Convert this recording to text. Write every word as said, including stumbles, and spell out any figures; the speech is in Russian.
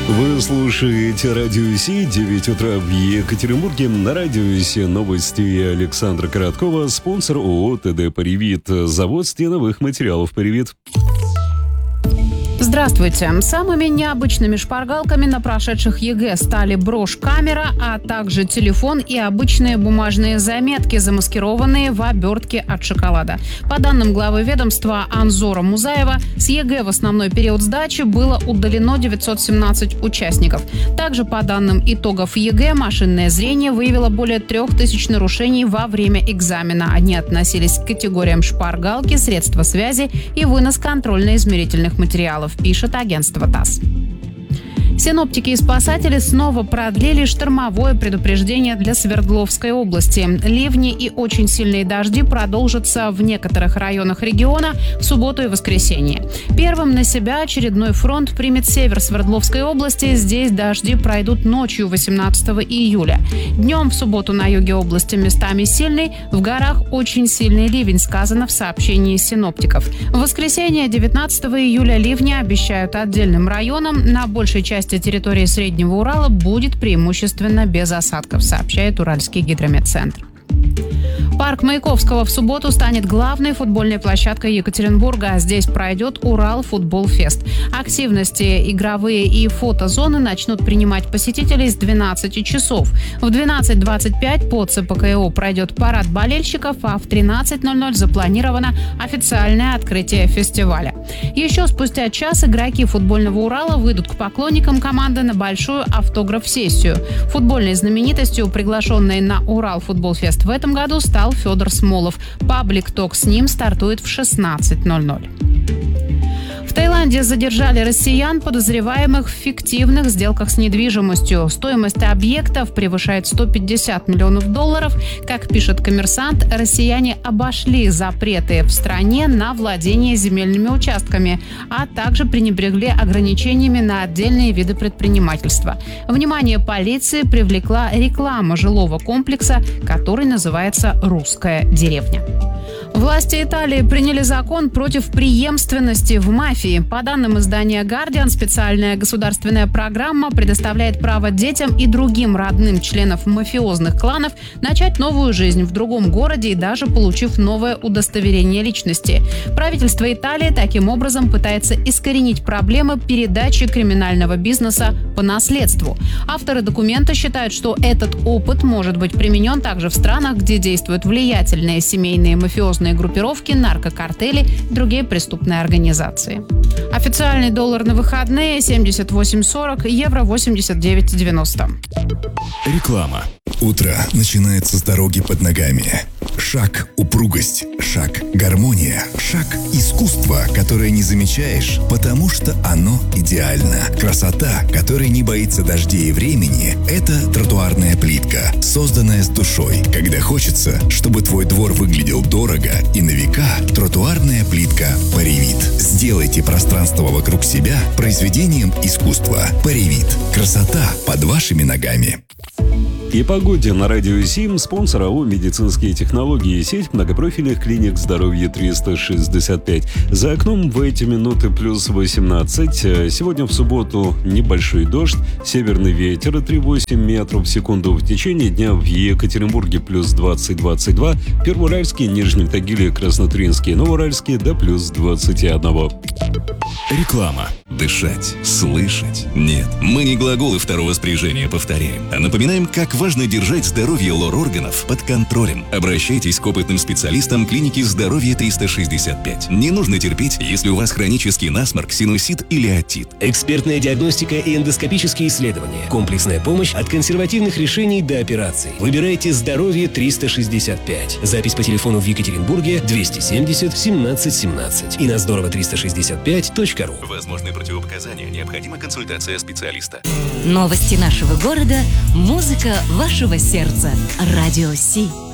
Вы слушаете Радио Си, девять утра в Екатеринбурге. На Радио Си новости Александра Короткова, спонсор ООО ТД «Паривит», завод стеновых материалов «Паривит». Здравствуйте. Самыми необычными шпаргалками на прошедших ЕГЭ стали брошь-камера, а также телефон и обычные бумажные заметки, замаскированные в обертке от шоколада. По данным главы ведомства Анзора Музаева, с ЕГЭ в основной период сдачи было удалено девятьсот семнадцать участников. Также по данным итогов ЕГЭ, машинное зрение выявило более трех тысяч нарушений во время экзамена. Они относились к категориям шпаргалки, средства связи и вынос контрольно-измерительных материалов, пишет агентство ТАСС. Синоптики и спасатели снова продлили штормовое предупреждение для Свердловской области. Ливни и очень сильные дожди продолжатся в некоторых районах региона в субботу и воскресенье. Первым на себя очередной фронт примет север Свердловской области. Здесь дожди пройдут ночью восемнадцатого июля. Днем в субботу на юге области местами сильный, в горах очень сильный ливень, сказано в сообщении синоптиков. В воскресенье девятнадцатого июля ливни обещают отдельным районам. На большей части территории Среднего Урала будет преимущественно без осадков, сообщает Уральский гидрометцентр. Парк Маяковского в субботу станет главной футбольной площадкой Екатеринбурга. Здесь пройдет Урал Футбол Фест. Активности игровые и фотозоны начнут принимать посетителей с двенадцати часов. В двенадцать двадцать пять по ЦПКО пройдет парад болельщиков, а в тринадцать ноль ноль запланировано официальное открытие фестиваля. Еще спустя час игроки футбольного Урала выйдут к поклонникам команды на большую автограф-сессию. Футбольной знаменитостью, приглашенной на Урал Футбол Фест в этом году, стал Федор Смолов. Паблик-ток с ним стартует в шестнадцать ноль ноль. В Таиланде задержали россиян, подозреваемых в фиктивных сделках с недвижимостью. Стоимость объектов превышает сто пятьдесят миллионов долларов. Как пишет «Коммерсант», россияне обошли запреты в стране на владение земельными участками, а также пренебрегли ограничениями на отдельные виды предпринимательства. Внимание полиции привлекла реклама жилого комплекса, который называется «Русская деревня». Власти Италии приняли закон против преемственности в мафии. По данным издания «Гардиан», специальная государственная программа предоставляет право детям и другим родным членов мафиозных кланов начать новую жизнь в другом городе и даже получив новое удостоверение личности. Правительство Италии таким образом пытается искоренить проблемы передачи криминального бизнеса по наследству. Авторы документа считают, что этот опыт может быть применен также в странах, где действуют влиятельные семейные мафиозные группировки, наркокартели и другие преступные организации. Официальный доллар на выходные семьдесят восемь сорок, евро восемьдесят девять девяносто. Реклама. Утро начинается с дороги под ногами. Шаг – упругость, шаг – гармония, шаг – искусство, которое не замечаешь, потому что оно идеально. Красота, которая не боится дождей и времени – это тротуарная плитка, созданная с душой. Когда хочется, чтобы твой двор выглядел дорого и на века, тротуарная плитка «Паривит». Сделайте пространство вокруг себя произведением искусства. «Паривит». Красота под вашими ногами. И погоде на Радио Си, спонсор ООО «Медицинские технологии», сеть многопрофильных клиник здоровья триста шестьдесят пять. За окном в эти минуты плюс восемнадцать. Сегодня в субботу небольшой дождь, северный ветер три целых восемь метров в секунду. В течение дня в Екатеринбурге плюс двадцать двадцать два, Первоуральске, Нижнем Тагиле, Краснотурьинске, Новоуральске до плюс двадцать один. Реклама. Дышать, слышать. Нет, мы не глаголы второго спряжения повторяем, а напоминаем, как важно держать здоровье лор-органов под контролем. Обращайтесь к опытным специалистам клиники здоровья триста шестьдесят пять. Не нужно терпеть, если у вас хронический насморк, синусит или отит. Экспертная диагностика и эндоскопические исследования. Комплексная помощь от консервативных решений до операций. Выбирайте здоровье триста шестьдесят пять. Запись по телефону в Екатеринбурге двести семьдесят семнадцать семнадцать и на здорово триста шестьдесят пять точка ру. Возможны противопоказания. Необходима консультация специалиста. Новости нашего города. Музыка вашего сердца. Радио Си.